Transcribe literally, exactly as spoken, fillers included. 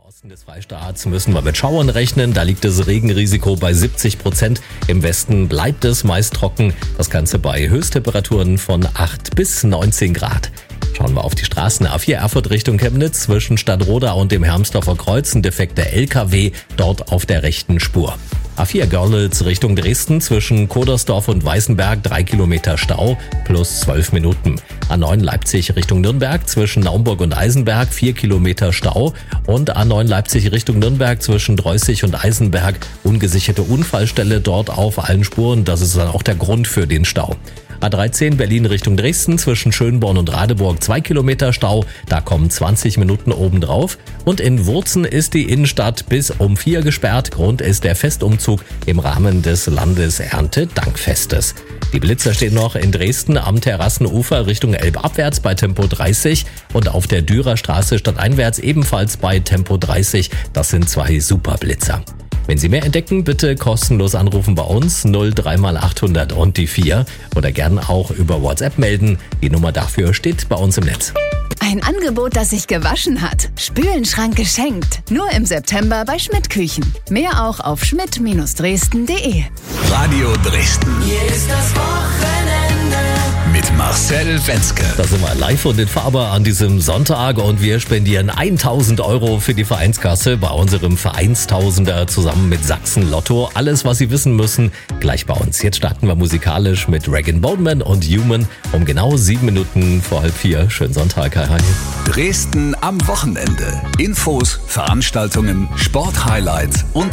Osten des Freistaats müssen wir mit Schauern rechnen. Da liegt das Regenrisiko bei siebzig Prozent. Im Westen bleibt es meist trocken. Das Ganze bei Höchsttemperaturen von acht bis neunzehn Grad. Schauen wir auf die Straßen. A vier Erfurt Richtung Chemnitz zwischen Stadtroda und dem Hermsdorfer Kreuz. Ein defekter L K W dort auf der rechten Spur. A vier Görlitz Richtung Dresden zwischen Kodersdorf und Weißenberg drei Kilometer Stau plus zwölf Minuten. A neun Leipzig Richtung Nürnberg zwischen Naumburg und Eisenberg vier Kilometer Stau und A neun Leipzig Richtung Nürnberg zwischen Dreußig und Eisenberg ungesicherte Unfallstelle dort auf allen Spuren. Das ist dann auch der Grund für den Stau. A dreizehn Berlin Richtung Dresden zwischen Schönborn und Radeburg zwei Kilometer Stau, da kommen zwanzig Minuten obendrauf. Und in Wurzen ist die Innenstadt bis um vier gesperrt. Grund ist der Festumzug im Rahmen des Landeserntedankfestes. Die Blitzer stehen noch in Dresden am Terrassenufer Richtung Elbe abwärts bei Tempo dreißig und auf der Dürerstraße stadteinwärts ebenfalls bei Tempo dreißig. Das sind zwei Superblitzer. Wenn Sie mehr entdecken, bitte kostenlos anrufen bei uns null drei mal achthundert und die vier oder gern auch über WhatsApp melden. Die Nummer dafür steht bei uns im Netz. Ein Angebot, das sich gewaschen hat. Spülenschrank geschenkt. Nur im September bei Schmidt Küchen. Mehr auch auf schmidt Dresden punkt de. Radio Dresden. Hier ist das Wochenende. Mit Marcel Wenzke. Da sind wir live und in Farbe an diesem Sonntag und wir spendieren tausend Euro für die Vereinskasse bei unserem Vereinstausender zusammen mit Sachsen Lotto. Alles, was Sie wissen müssen, gleich bei uns. Jetzt starten wir musikalisch mit Regan Boneman und Human um genau sieben Minuten vor halb vier. Schönen Sonntag, hi, hi. Dresden am Wochenende. Infos, Veranstaltungen, Sporthighlights und